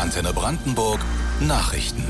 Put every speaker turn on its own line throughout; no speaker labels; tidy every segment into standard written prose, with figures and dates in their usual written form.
Antenne Brandenburg Nachrichten.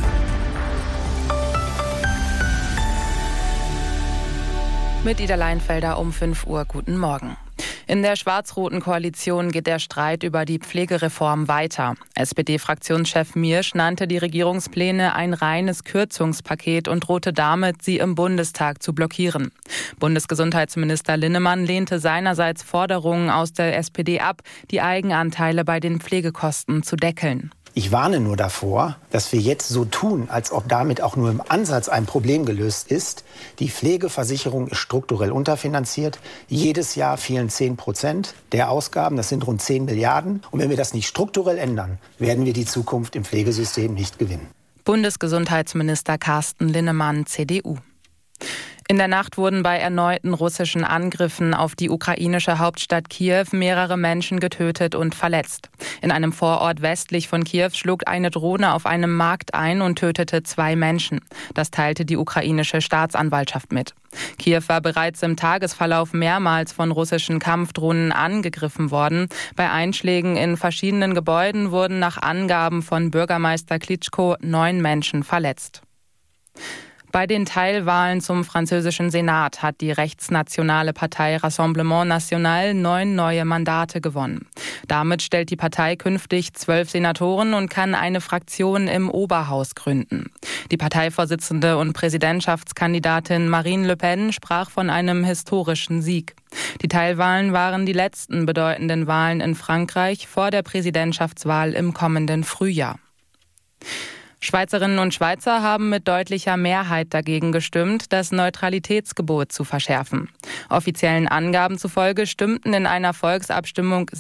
Mit Ida Leinfelder um 5 Uhr. Guten Morgen. In der schwarz-roten Koalition geht der Streit über die Pflegereform weiter. SPD-Fraktionschef Miersch nannte die Regierungspläne ein reines Kürzungspaket und drohte damit, sie im Bundestag zu blockieren. Bundesgesundheitsminister Linnemann lehnte seinerseits Forderungen aus der SPD ab, die Eigenanteile bei den Pflegekosten zu deckeln.
Ich warne nur davor, dass wir jetzt so tun, als ob damit auch nur im Ansatz ein Problem gelöst ist. Die Pflegeversicherung ist strukturell unterfinanziert. Jedes Jahr fehlen 10% der Ausgaben. Das sind rund 10 Milliarden. Und wenn wir das nicht strukturell ändern, werden wir die Zukunft im Pflegesystem nicht gewinnen.
Bundesgesundheitsminister Carsten Linnemann, CDU. In der Nacht wurden bei erneuten russischen Angriffen auf die ukrainische Hauptstadt Kiew mehrere Menschen getötet und verletzt. In einem Vorort westlich von Kiew schlug eine Drohne auf einem Markt ein und tötete 2 Menschen. Das teilte die ukrainische Staatsanwaltschaft mit. Kiew war bereits im Tagesverlauf mehrmals von russischen Kampfdrohnen angegriffen worden. Bei Einschlägen in verschiedenen Gebäuden wurden nach Angaben von Bürgermeister Klitschko 9 Menschen verletzt. Bei den Teilwahlen zum französischen Senat hat die rechtsnationale Partei Rassemblement National 9 neue Mandate gewonnen. Damit stellt die Partei künftig 12 Senatoren und kann eine Fraktion im Oberhaus gründen. Die Parteivorsitzende und Präsidentschaftskandidatin Marine Le Pen sprach von einem historischen Sieg. Die Teilwahlen waren die letzten bedeutenden Wahlen in Frankreich vor der Präsidentschaftswahl im kommenden Frühjahr. Schweizerinnen und Schweizer haben mit deutlicher Mehrheit dagegen gestimmt, das Neutralitätsgebot zu verschärfen. Offiziellen Angaben zufolge stimmten in einer Volksabstimmung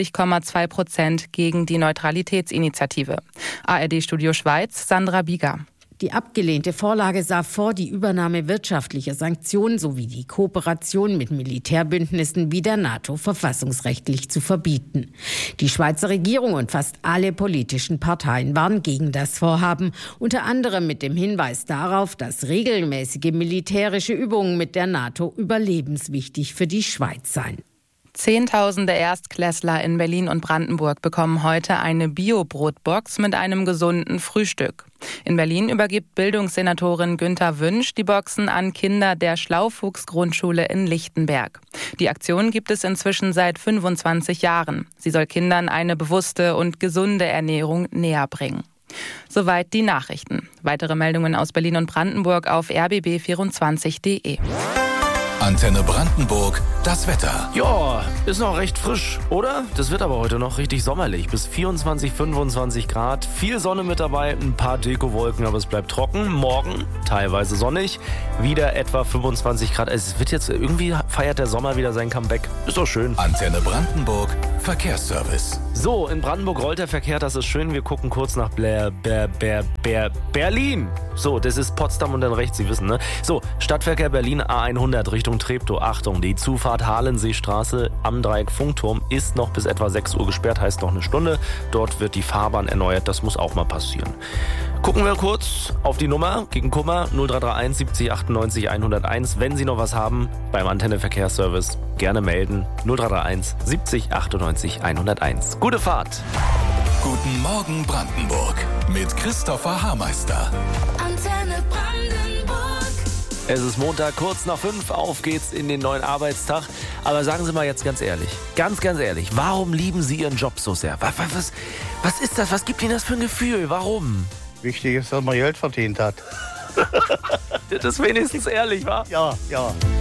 70,2% gegen die Neutralitätsinitiative. ARD-Studio Schweiz, Sandra Bieger.
Die abgelehnte Vorlage sah vor, die Übernahme wirtschaftlicher Sanktionen sowie die Kooperation mit Militärbündnissen wie der NATO verfassungsrechtlich zu verbieten. Die Schweizer Regierung und fast alle politischen Parteien waren gegen das Vorhaben, unter anderem mit dem Hinweis darauf, dass regelmäßige militärische Übungen mit der NATO überlebenswichtig für die Schweiz seien.
Zehntausende Erstklässler in Berlin und Brandenburg bekommen heute eine Bio-Brotbox mit einem gesunden Frühstück. In Berlin übergibt Bildungssenatorin Günther Wünsch die Boxen an Kinder der Schlaufuchs-Grundschule in Lichtenberg. Die Aktion gibt es inzwischen seit 25 Jahren. Sie soll Kindern eine bewusste und gesunde Ernährung näher bringen. Soweit die Nachrichten. Weitere Meldungen aus Berlin und Brandenburg auf rbb24.de.
Antenne Brandenburg, das Wetter.
Ja, ist noch recht frisch, oder? Das wird aber heute noch richtig sommerlich. Bis 24, 25 Grad. Viel Sonne mit dabei, ein paar Dekowolken, aber es bleibt trocken. Morgen teilweise sonnig, wieder etwa 25 Grad. Es wird jetzt, irgendwie feiert der Sommer wieder sein Comeback. Ist doch schön.
Antenne Brandenburg, Verkehrsservice.
So, in Brandenburg rollt der Verkehr, das ist schön. Wir gucken kurz nach Berlin. So, das ist Potsdam und dann rechts, Sie wissen, ne? So, Stadtverkehr Berlin A100 Richtung Treptow. Achtung, die Zufahrt Halenseestraße am Dreieck Funkturm ist noch bis etwa 6 Uhr gesperrt, heißt noch eine Stunde. Dort wird die Fahrbahn erneuert, das muss auch mal passieren. Gucken wir kurz auf die Nummer gegen Kummer 0331 70 98 101. Wenn Sie noch was haben beim Antenne Verkehrsservice, gerne melden 0331 70 98 101. Gute Fahrt!
Guten Morgen Brandenburg mit Christopher Hameister.
Antenne Brandenburg.
Es ist Montag, kurz nach 5, auf geht's in den neuen Arbeitstag. Aber sagen Sie mal jetzt ganz ehrlich, ganz ehrlich, warum lieben Sie Ihren Job so sehr? Was ist das? Was gibt Ihnen das für ein Gefühl? Warum?
Wichtig ist, dass man Geld verdient hat.
Das ist wenigstens ehrlich, wa?
Ja.